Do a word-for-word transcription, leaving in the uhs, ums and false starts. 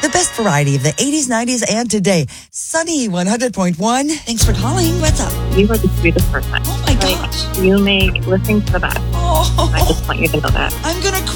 The best variety of the eighties, nineties, and today. Sunny one hundred point one. Thanks for calling. What's up? You are the sweetest person. Oh my Like, gosh. you make listening to the best. Oh, I just want you to know that. I'm going to cry.